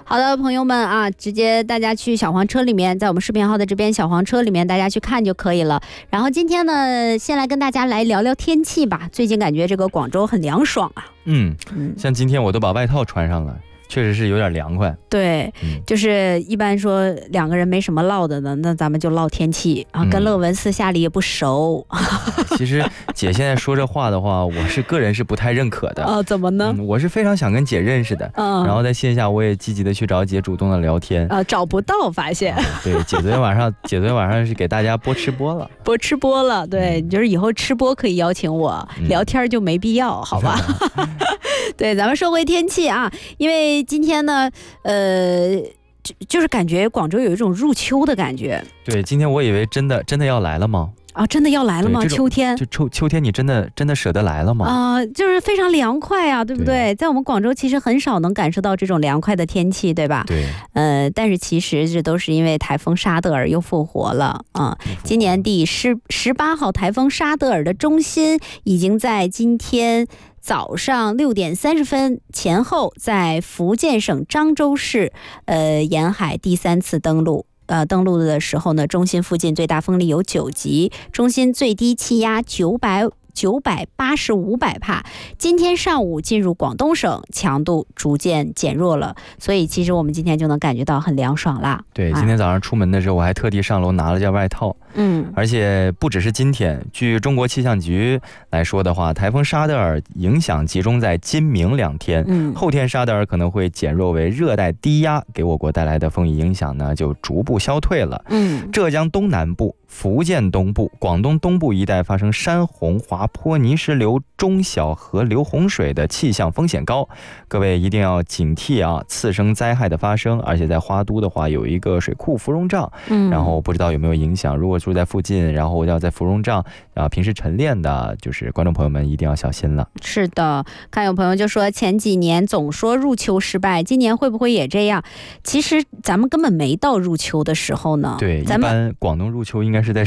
好的，朋友们啊，直接大家去小黄车里面，在我们视频号的这边小黄车里面，大家去看就可以了。然后今天呢，先来跟大家来聊聊天气吧。最近感觉这个广州很凉爽啊。 像今天我都把外套穿上了。确实是有点凉快。 对，就是一般说两个人没什么唠的呢，那咱们就唠天气啊。跟乐文私下里也不熟。 其实姐现在说这话的话，我是个人是不太认可的。 哦，怎么呢？ 我是非常想跟姐认识的。然后在线下我也积极的去找姐，主动的聊天。 找不到，发现。 对，姐昨天晚上是给大家播吃播了。 播吃播了，对，就是以后吃播可以邀请我，聊天就没必要，好吧？对，咱们说回天气啊，因为今天呢，就是感觉广州有一种入秋的感觉。 对，今天我以为真的要来了吗？ 啊，真的要来了吗？秋天就秋天，你真的舍得来了吗？ 就是非常凉快啊，对不对？在我们广州其实很少能感受到这种凉快的天气，对吧？ 对。 但是其实这都是因为台风沙德尔又复活了啊。今年第18号台风沙德尔的中心已经在今天早上6点30分前后，在福建省漳州市沿海第3次登陆。登陆的时候呢，中心附近最大风力有9级，中心最低气压980-500帕。今天上午进入广东省，强度逐渐减弱了，所以其实我们今天就能感觉到很凉爽啦。 对，今天早上出门的时候，我还特地上楼拿了件外套。而且不只是今天，据中国气象局来说的话，台风沙德尔影响集中在今明2天。后天沙德尔可能会减弱为热带低压，给我国带来的风雨影响呢就逐步消退了。浙江东南部、福建东部、广东东部一带发生山洪、滑坡、泥石流、中小河流洪水的气象风险高，各位一定要警惕啊，次生灾害的发生。而且在花都的话有一个水库芙蓉嶂，然后不知道有没有影响，如果住在附近，然后要在芙蓉嶂平时晨练的，就是观众朋友们一定要小心了。 是的，看有朋友就说前几年总说入秋失败，今年会不会也这样？其实咱们根本没到入秋的时候呢。 对，一般广东入秋应该是在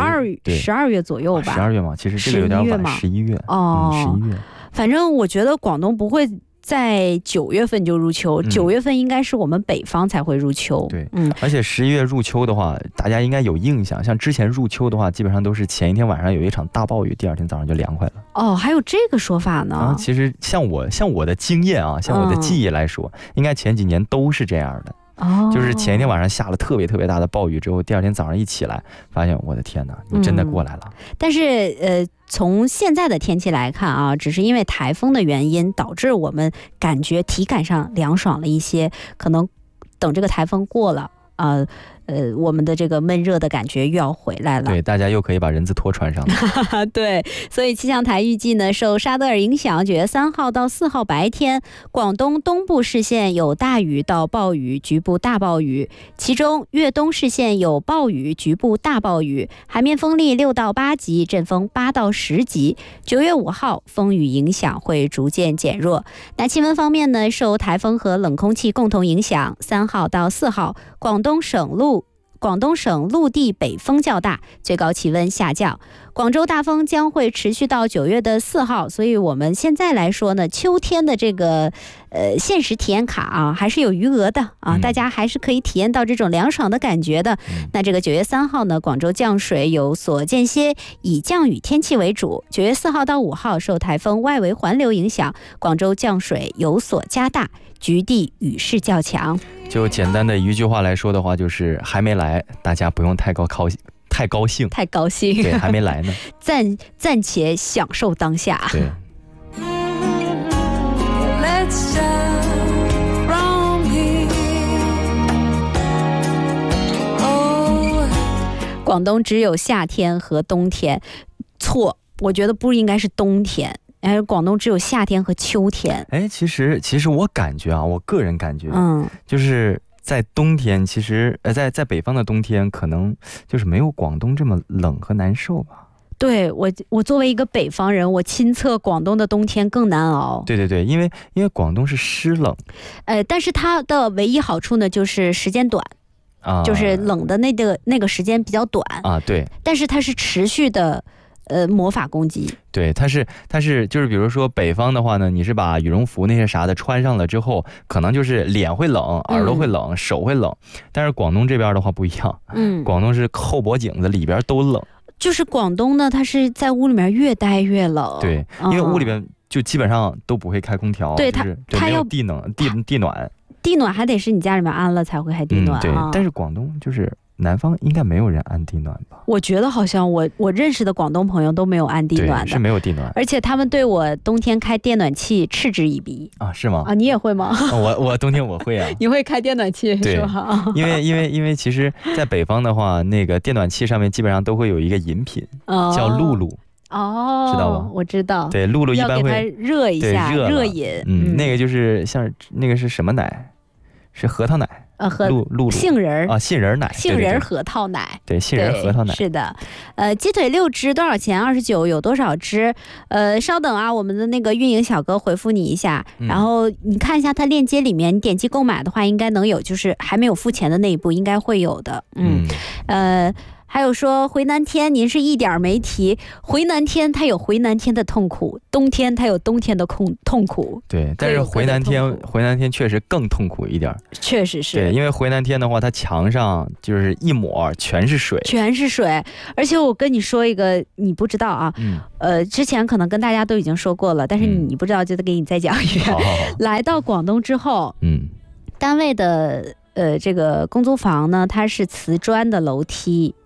12月左右吧。 12月嘛，其实这个有点晚，11月。11月。 反正我觉得广东不会在9月份就入秋，9月份应该是我们北方才会入秋。 对，而且11月入秋的话，大家应该有印象，像之前入秋的话，基本上都是前一天晚上有一场大暴雨，第二天早上就凉快了。 哦，还有这个说法呢？ 其实像我的经验啊，像我的记忆来说，应该前几年都是这样的。就是前一天晚上下了特别大的暴雨之后，第二天早上一起来，发现我的天哪，你真的过来了。 但是从现在的天气来看啊，只是因为台风的原因，导致我们感觉体感上凉爽了一些，可能等这个台风过了我们的这个闷热的感觉又要回来了。 对，大家又可以把人字拖穿上了。 对，所以气象台预计呢，受沙德尔影响，9月3号到4号白天，广东东部市县有大雨到暴雨，局部大暴雨，其中粤东市县有暴雨，局部大暴雨，海面风力6到8级，阵风8到10级。9月5号风雨影响会逐渐减弱。那气温方面呢，受台风和冷空气共同影响，3号到4号广东省陆地北风较大，最高气温下降。广州大风将会持续到9月4号，所以我们现在来说呢，秋天的这个限时体验卡啊，还是有余额的啊，大家还是可以体验到这种凉爽的感觉的。那这个9月3号呢，广州降水有所间歇，以降雨天气为主。9月4号到5号受台风外围环流影响，广州降水有所加大，局地雨势较强。 就简单的一句话来说的话，就是还没来，大家不用太高兴。对，还没来呢。 暂且享受当下。 对。 广东只有夏天和冬天，错，我觉得不应该是冬天。广东只有夏天和秋天。 其实我感觉啊，我个人感觉，就是在冬天，其实在北方的冬天，可能就是没有广东这么冷和难受吧。 对，我作为一个北方人，我亲测广东的冬天更难熬。 对，因为广东是湿冷， 但是它的唯一好处呢，就是时间短。就是冷的那个时间比较短啊，对， 但是它是持续的魔法攻击。 对，它是就是比如说北方的话呢，你是把羽绒服那些啥的穿上了之后，可能就是脸会冷，耳朵会冷，手会冷。但是广东这边的话不一样，广东是后脖颈子里边都冷。 就是广东呢，它是在屋里面越待越冷。 对，因为屋里边就基本上都不会开空调， 对， 它要地暖， 地暖还得是你家里面安了才会开地暖。 对，但是广东就是南方应该没有人安地暖吧？ 我觉得好像我认识的广东朋友都没有安地暖的， 是没有地暖， 而且他们对我冬天开电暖气嗤之以鼻啊？是吗？ 啊，你也会吗？ 我冬天我会啊。 你会开电暖气是吧？ 因为其实，在北方的话，那个电暖气上面基本上都会有一个饮品，叫露露。 哦， 知道吧？ 我知道。 对，露露一般会要给它热一下，热饮。 那个就是像那个是什么奶？是核桃奶。露杏仁啊，杏仁奶， 杏仁核桃奶， 对，杏仁核桃奶是的。鸡腿6只多少钱？29，有多少只？稍等啊，我们的那个运营小哥回复你一下，然后你看一下它链接里面，你点击购买的话，应该能有，就是还没有付钱的那一步应该会有的。还有说回南天，您是一点没提。回南天它有回南天的痛苦，冬天它有冬天的痛苦。 对，但是回南天确实更痛苦一点。 确实是。 对，因为回南天的话，它墙上就是一抹全是水， 而且我跟你说一个，你不知道啊，之前可能跟大家都已经说过了，但是你不知道，就得给你再讲一遍。来到广东之后，单位的这个公租房呢，它是瓷砖的楼梯。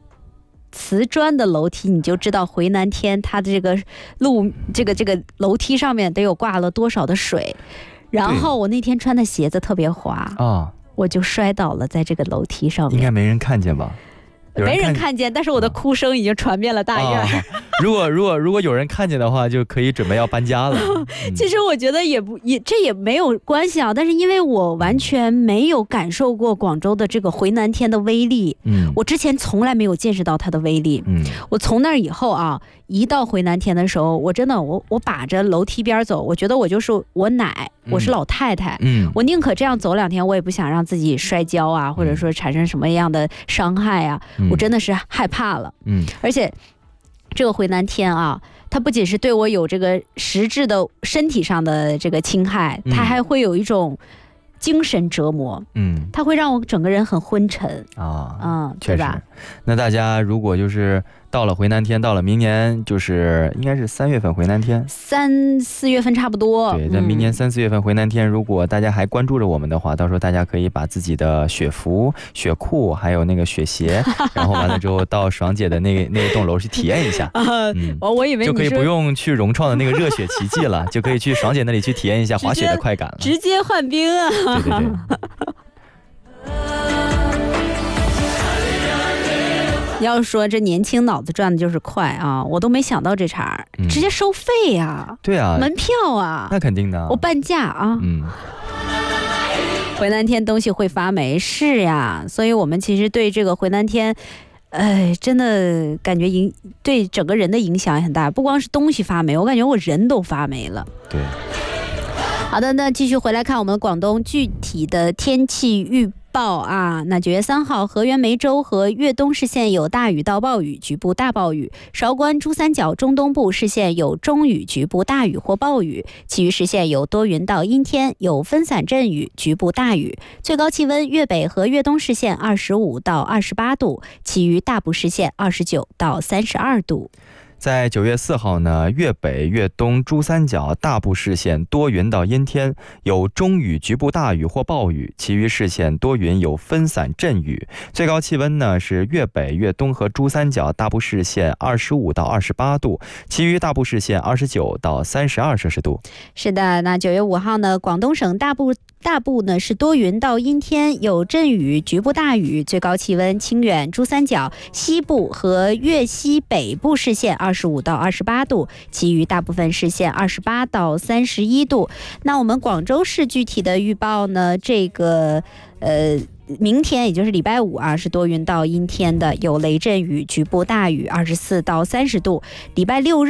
你就知道回南天它的这个楼梯上面得有挂了多少的水。然后我那天穿的鞋子特别滑啊，我就摔倒了在这个楼梯上面。 应该没人看见吧？ 没人看见，但是我的哭声已经传遍了大院。 如果有人看见的话，就可以准备要搬家了。 其实我觉得这也没有关系啊，但是因为我完全没有感受过广州的这个回南天的威力，我之前从来没有见识到它的威力。我从那以后啊，一到回南天的时候，我真的我把着楼梯边走，我觉得我就是我奶，我是老太太，我宁可这样走2天，我也不想让自己摔跤啊，或者说产生什么样的伤害啊。我真的是害怕了。而且这个回南天啊，它不仅是对我有这个实质的身体上的这个侵害，它还会有一种精神折磨。它会让我整个人很昏沉啊。对吧？ 那大家如果就是到了回南天，到了明年就是应该是3月份回南天 ，3、4月份差不多。 对，在明年3、4月份回南天，如果大家还关注着我们的话，到时候大家可以把自己的雪服、雪裤还有那个雪鞋，然后完了之后到爽姐的那栋楼去体验一下。 我以为你就可以不用去融创的那个热血奇迹了，就可以去爽姐那里去体验一下滑雪的快感了， 直接换冰啊！ 对。 要说这年轻脑子转的就是快啊，我都没想到这茬直接收费呀！ 对啊， 门票啊， 那肯定的， 我半价啊。回南天东西会发霉，是呀，所以我们其实对这个回南天，真的感觉对整个人的影响也很大，不光是东西发霉，我感觉我人都发霉了。 对。 好的，那继续回来看我们广东具体的天气预报啊。那9月3号，河源梅州和粤东市县有大雨到暴雨，局部大暴雨；韶关、珠三角中东部市县有中雨，局部大雨或暴雨；其余市县有多云到阴天，有分散阵雨，局部大雨。最高气温，粤北和粤东市县25到28度，其余大部市县29到32度。 在9月4号呢，粤北、粤东、珠三角大部市县多云到阴天，有中雨，局部大雨或暴雨；其余市县多云，有分散阵雨。最高气温呢是粤北、粤东和珠三角大部市县25到28度，其余大部市县29到32摄氏度。是的，那9月5号呢，广东省大部呢是多云到阴天，有阵雨，局部大雨。最高气温，清远、珠三角西部和粤西北部市县25到28度，其余大部分市县28到31度。那我们广州市具体的预报呢，这个明天也就是礼拜5啊，是多云到阴天的，有雷阵雨，局部大雨，24到30度。礼拜6日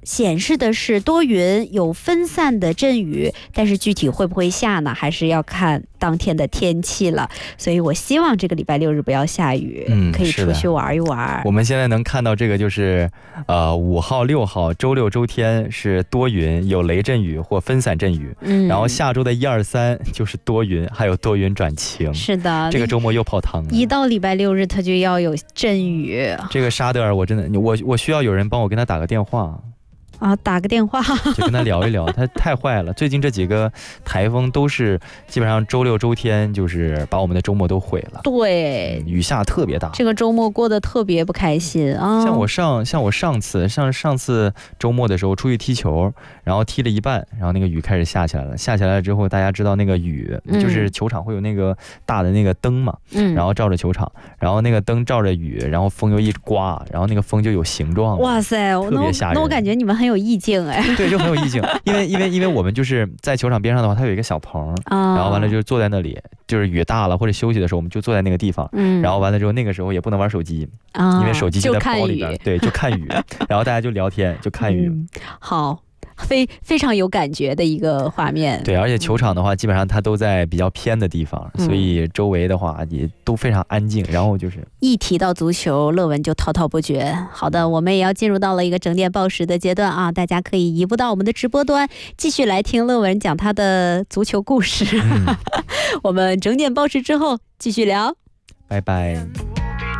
显示的是多云，有分散的阵雨，但是具体会不会下呢，还是要看当天的天气了。所以我希望这个礼拜6日不要下雨，可以出去玩一玩。 我们现在能看到这个就是5号、6号周六周天是多云，有雷阵雨或分散阵雨，然后下周的1、2、3就是多云，还有多云转晴。 是的， 这个周末又泡汤了。 一到礼拜6日它就要有阵雨。 这个沙德尔我真的我需要有人帮我跟他打个电话啊，打个电话就跟他聊一聊，他太坏了。最近这几个台风都是基本上周六周天就是把我们的周末都毁了。 对， 雨下特别大， 这个周末过得特别不开心啊。 像我上次周末的时候出去踢球，然后踢了一半，然后那个雨开始下起来了。下起来了之后，大家知道那个雨就是球场会有那个大的那个灯嘛，然后照着球场，然后那个灯照着雨，然后风又一刮，然后那个风就有形状了。 哇塞， 特别吓人。 那我感觉你们很有意境哎。 对，就很有意境，因为我们就是在球场边上的话，它有一个小棚，然后完了就坐在那里，就是雨大了或者休息的时候，我们就坐在那个地方，然后完了之后那个时候也不能玩手机，因为手机就在包里边，对，就看雨，然后大家就聊天，就看雨。 好。非常有感觉的一个画面。 对，而且球场的话，基本上它都在比较偏的地方，所以周围的话也都非常安静。然后就是一提到足球，乐文就滔滔不绝。好的，我们也要进入到了一个整点报时的阶段啊，大家可以移步到我们的直播端，继续来听乐文讲他的足球故事。我们整点报时之后继续聊， 拜拜。